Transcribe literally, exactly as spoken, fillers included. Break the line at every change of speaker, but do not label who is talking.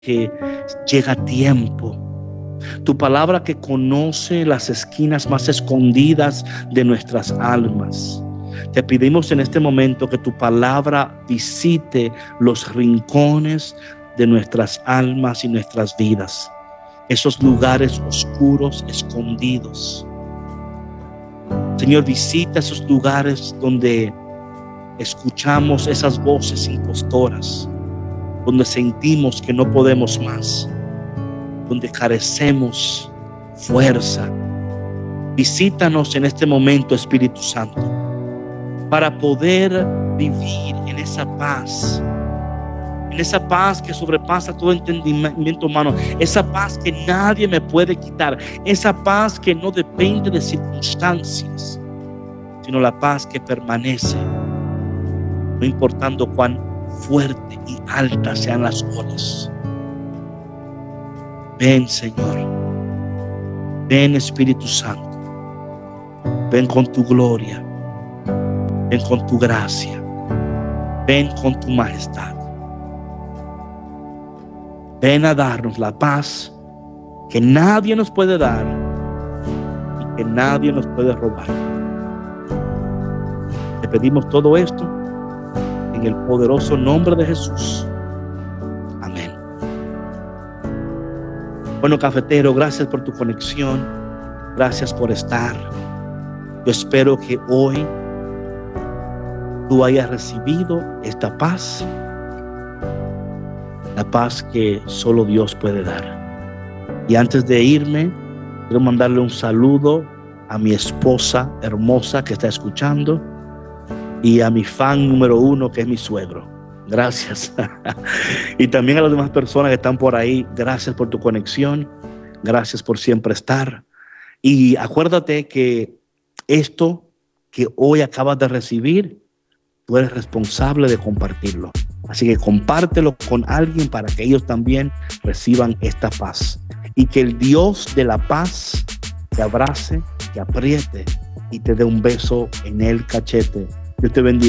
que llega a tiempo. Tu palabra que conoce las esquinas más escondidas de nuestras almas. Te pedimos en este momento que tu palabra visite los rincones de nuestras almas y nuestras vidas. Esos lugares oscuros, escondidos. Señor, visita esos lugares donde escuchamos esas voces impostoras, donde sentimos que no podemos más, donde carecemos fuerza. Visítanos en este momento, Espíritu Santo, para poder vivir en esa paz, en esa paz que sobrepasa todo entendimiento humano, esa paz que nadie me puede quitar, esa paz que no depende de circunstancias, sino la paz que permanece, no importando cuán fuerte y altas sean las olas. Ven, Señor, ven, Espíritu Santo, ven con tu gloria, ven con tu gracia, ven con tu majestad. Ven a darnos la paz que nadie nos puede dar y que nadie nos puede robar. Te pedimos todo esto en el poderoso nombre de Jesús. Amén. Bueno, cafetero, gracias por tu conexión. Gracias por estar. Yo espero que hoy tú hayas recibido esta paz. La paz que solo Dios puede dar. Y antes de irme, quiero mandarle un saludo a mi esposa hermosa que está escuchando y a mi fan número uno, que es mi suegro. Gracias. Y también a las demás personas que están por ahí. Gracias por tu conexión. Gracias por siempre estar. Y acuérdate que esto que hoy acabas de recibir, tú eres responsable de compartirlo. Así que compártelo con alguien para que ellos también reciban esta paz. Y que el Dios de la paz te abrace, te apriete y te dé un beso en el cachete. Dios te bendiga.